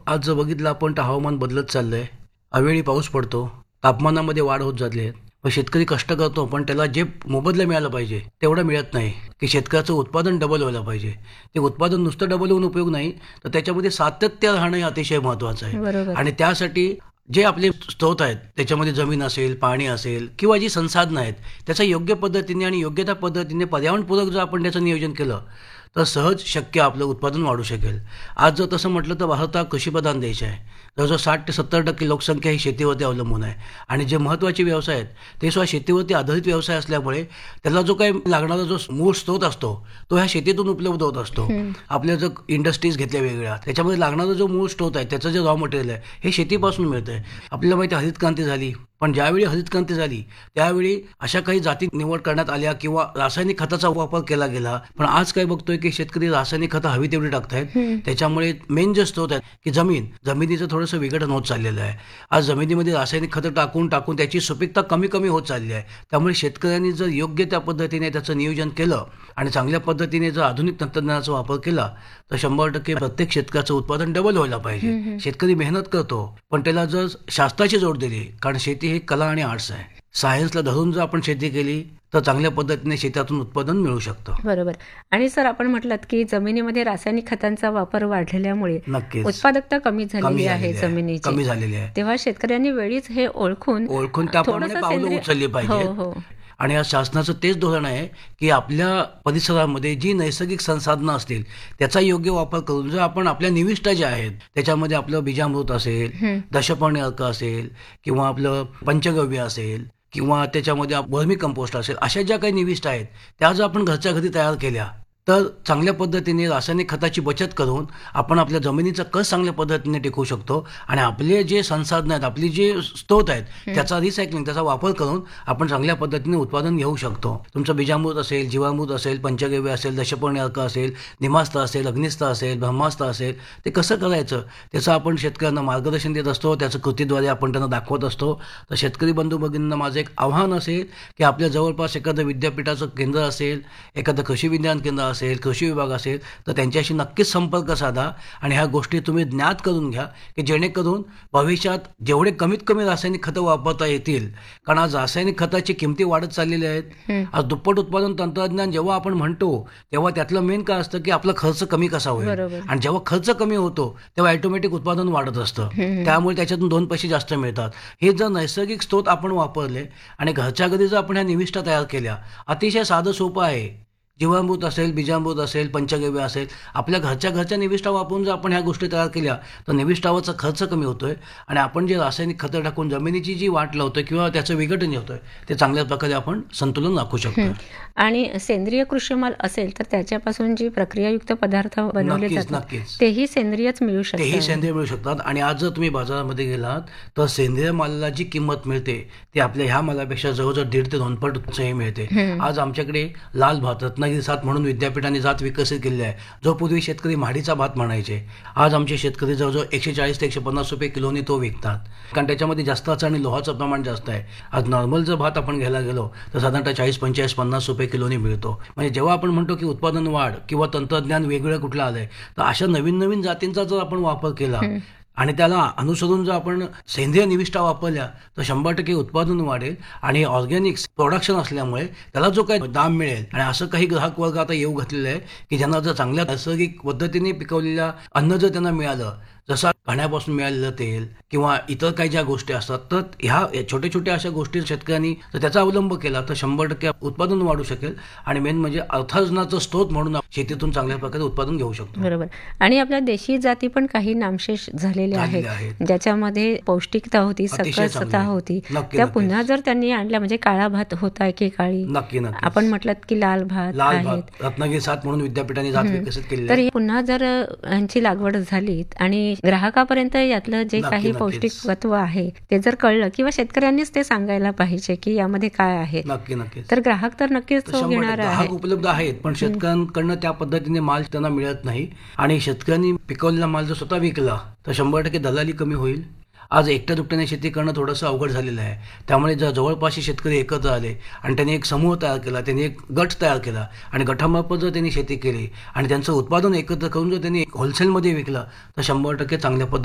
आज जर बघितलं आपण तर हवामान बदलत चाललंय. अवेळी पाऊस पडतो, तापमानामध्ये वाढ होत चालली आहे. मग शेतकरी कष्ट करतो पण त्याला जे मोबदला मिळाला पाहिजे तेवढं मिळत नाही. की शेतकऱ्याचं उत्पादन डबल व्हायला पाहिजे. ते उत्पादन नुसतं डबल होऊन उपयोग नाही, तर त्याच्यामध्ये सातत्य राहणं हे अतिशय महत्त्वाचं आहे. बरोबर. आणि त्यासाठी जे आपले स्रोत आहेत त्याच्यामध्ये जमीन असेल, पाणी असेल किंवा जी संसाधनं आहेत त्याचं योग्य पद्धतीने आणि योग्य त्या पद्धतीने पर्यावरणपूरक जर आपण त्याचं नियोजन केलं तर सहज शक्य आपलं उत्पादन वाढू शकेल. आज जर तसं म्हटलं तर भारत हा कृषीप्रधान देश आहे. जवळजवळ 60 ते 70% लोकसंख्या ही शेतीवरती अवलंबून आहे. आणि जे महत्त्वाचे व्यवसाय आहेत ते सुद्धा शेतीवरती आधारित व्यवसाय असल्यामुळे त्याला जो काही लागणारा जो मूळ स्रोत असतो तो ह्या शेतीतून उपलब्ध होत असतो. आपल्या जर इंडस्ट्रीज घेतल्या वेगळ्या त्याच्यामध्ये लागणारा जो मूळ स्रोत आहे त्याचं जे रॉ मटेरियल आहे हे शेतीपासून मिळतं आहे. आपल्याला माहिती आहे हरित क्रांती झाली, पण ज्यावेळी हरित क्रांती झाली त्यावेळी अशा काही जाती निवड करण्यात आल्या किंवा रासायनिक खताचा वापर केला गेला. पण आज काय बघतोय की शेतकरी रासायनिक खतं हवी तेवढी टाकतायत. त्याच्यामुळे मेन जे स्रोत आहेत की जमिनीचं थोडंसं विघटन होत चाललेलं आहे. आज जमिनीमध्ये रासायनिक खतं टाकून टाकून त्याची सुपीकता कमी कमी होत चालली आहे. त्यामुळे शेतकऱ्यांनी जर योग्य त्या पद्धतीने त्याचं नियोजन केलं आणि चांगल्या पद्धतीने जर आधुनिक तंत्रज्ञानाचा वापर केला तर 100% प्रत्येक शेतकऱ्याचं उत्पादन डबल व्हायला पाहिजे. शेतकरी मेहनत करतो पण त्याला जर शास्त्राची जोड दिली, कारण शेती ही कला आणि आर्ट्स आहे. सायन्सला धरून जर आपण शेती केली तर चांगल्या पद्धतीने शेतातून उत्पादन मिळू शकतं. बरोबर. आणि सर आपण म्हटलं की जमिनीमध्ये रासायनिक खतांचा वापर वाढलेल्यामुळे नक्कीच उत्पादकता कमी कमी झालेली आहे झालेली आहे. जमिनीची. कमी झालेली आहे. तेव्हा शेतकऱ्यांनी वेळीच हे ओळखून त्याप्रमाणे थोडंसं पावलं सेंद्रिय- उचलली हो पाहिजे. हो आणि या शासनाचं तेच धोरण आहे की आपल्या परिसरामध्ये जी नैसर्गिक संसाधनं असतील त्याचा योग्य वापर करून जर आपण आपल्या निविष्ठा ज्या आहेत त्याच्यामध्ये आपलं बीजामृत असेल, दशपर्णी अर्क असेल किंवा आपलं पंचगव्य असेल किंवा त्याच्यामध्ये वर्मी कंपोस्ट असेल, अशा ज्या काही निविष्ठा आहेत त्या जर आपण घरच्या घरी तयार केल्या तर चांगल्या पद्धतीने रासायनिक खताची बचत करून आपण आपल्या जमिनीचा कस चांगल्या पद्धतीने टिकवू शकतो. आणि आपले जे संसाधनं आहेत, आपली जे स्रोत आहेत त्याचा रिसायकलिंग, त्याचा वापर करून आपण चांगल्या पद्धतीने उत्पादन घेऊ शकतो. तुमचं बीजामृत असेल, जीवामृत असेल, पंचगव्य असेल, दशपर्णी अर्क असेल, निमास्त्र असेल, अग्निस्त्र असेल, ब्रह्मास्त्र असेल, ते कसं करायचं त्याचं आपण शेतकऱ्यांना मार्गदर्शन देत असतो. त्याचं कृतीद्वारे आपण त्यांना दाखवत असतो. तर शेतकरी बंधू भगिनींना माझं एक आव्हान असेल की आपल्या जवळपास एखादं विद्यापीठाचं केंद्र असेल, एखादं कृषी विज्ञान केंद्र असेल, कृषी विभाग असेल तर त्यांच्याशी नक्कीच संपर्क साधा आणि ह्या गोष्टी तुम्ही ज्ञात करून घ्या की जेणेकरून भविष्यात जेवढे कमीत कमी रासायनिक खतं वापरता येतील. कारण आज रासायनिक खताची किमती वाढत चाललेल्या आहेत. आज दुप्पट उत्पादन तंत्रज्ञान जेव्हा आपण म्हणतो तेव्हा त्यातलं मेन काय असतं की आपला खर्च कमी कसा होईल. बरोबर. आणि जेव्हा खर्च कमी होतो तेव्हा ऑटोमॅटिक उत्पादन वाढत असतं. त्यामुळे त्याच्यातून 2 पैसे जास्त मिळतात. हे जर नैसर्गिक स्रोत आपण वापरले आणि घरच्या घरी जर आपण ह्या निविष्ठा तयार केल्या, अतिशय साधं सोपं आहे. जीवामृत असेल, बीजामृत असेल, पंचगव्य असेल, आपल्या घरच्या निविष्ठा वापरून जर आपण ह्या गोष्टी तयार केल्या तर निविष्ठावरचा खर्च कमी होतोय आणि आपण जे रासायनिक खतं टाकून जमिनीची जी वाट लावतोय किंवा त्याचं विघटन जे होतंय ते चांगल्या प्रकारे आपण संतुलन राखू शकतो. आणि सेंद्रिय कृषीमाल असेल तर त्याच्यापासून जी प्रक्रियायुक्त पदार्थ बनवले जातात नक्कीच तेही सेंद्रियच मिळू तेही शकतात. सेंद्रिय मिळू शकतात. आणि आज जर तुम्ही बाजारामध्ये गेलात तर सेंद्रिय मालाला जी किंमत मिळते ती आपल्या ह्या मालापेक्षा जवळजवळ 1.5 ते 2 पट उंचही मिळते. आज आमच्याकडे लाल भात, रत्नागिरी जात म्हणून विद्यापीठाने जात विकसित केली आहे, जो पूर्वी शेतकरी म्हाडीचा भात म्हणायचे. आज आमचे शेतकरी जवळजवळ 140 ते 150 रुपये किलोनी तो विकतात, कारण त्याच्यामध्ये जास्ताचं आणि लोहाचं प्रमाण जास्त आहे. आज नॉर्मल जर भात आपण घ्यायला गेलो तर साधारणतः 40, 45, 50 रुपये किलोनी मिळतो. म्हणजे जेव्हा आपण म्हणतो की उत्पादन वाढ किंवा तंत्रज्ञान वेगळं कुठलं आलंय तर अशा नवीन नवीन जातींचा जर आपण वापर केला आणि त्याला अनुसरून जर आपण सेंद्रिय निविष्ठा वापरल्या तर 100% उत्पादन वाढेल. आणि ऑर्गॅनिक प्रोडक्शन असल्यामुळे त्याला जो काही दाम मिळेल. आणि असं काही ग्राहक वर्ग आता येऊ घातलेलं आहे की ज्यांना जर चांगल्या नैसर्गिक पद्धतीने पिकवलेल्या अन्न जर त्यांना मिळालं, जसं घाण्यापासून मिळालेलं तेल किंवा इतर काही ज्या गोष्टी असतात, तर ह्या छोट्या छोट्या अशा गोष्टी शेतकऱ्यांनी जर त्याचा अवलंब केला तर 100% उत्पादन वाढू शकेल. आणि मेन म्हणजे अर्थार्जनाचं स्रोत म्हणून शेतीतून चांगल्या प्रकारे उत्पादन घेऊ शकतो. बरोबर. आणि आपल्या देशी जाती पण काही नामशेष झालेल्या आहेत ज्याच्यामध्ये पौष्टिकता होती, सकसता होती. त्या पुन्हा जर त्यांनी आणल्या म्हणजे काळा भात होता एकेकाळी, नक्की आपण म्हटलं की लाल भात आहेत, रत्नागिरी जात म्हणून विद्यापीठाने जात विकसित केली. तर पुन्हा जर यांची लागवड झाली आणि ग्राहकापर्यंत यातलं जे काही पौष्टिक तत्व आहे ते जर कळलं किंवा शेतकऱ्यांनीच ते सांगायला पाहिजे की यामध्ये काय आहे, नक्कीच तर ग्राहक तर नक्कीच तो घेणार आहे. ग्राहक उपलब्ध आहेत पण शेतकऱ्यांकडनं त्या पद्धतीने माल त्यांना मिळत नाही. आणि शेतकऱ्यांनी पिकवलेला माल जर स्वतः विकला तर 100% दलाली कमी होईल. आज एकट्या दुकट्याने शेती करणं थोडंसं अवघड झालेलं आहे. त्यामुळे जर जवळपासचे शेतकरी एकत्र आले आणि त्यांनी एक समूह तयार केला, त्यांनी एक गट तयार केला आणि गटामार्फत जर त्यांनी शेती केली आणि त्यांचं उत्पादन एकत्र करून जर त्यांनी होलसेलमध्ये विकलं तर 100% चांगल्या पद्धतीने